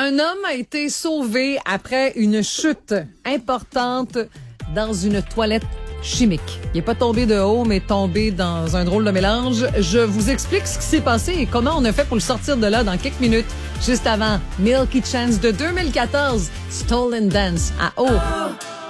Un homme a été sauvé après une chute importante dans une toilette chimique. Il n'est pas tombé de haut, mais tombé dans un drôle de mélange. Je vous explique ce qui s'est passé et comment on a fait pour le sortir de là dans quelques minutes. Juste avant, Milky Chance de 2014, Stolen Dance à haut.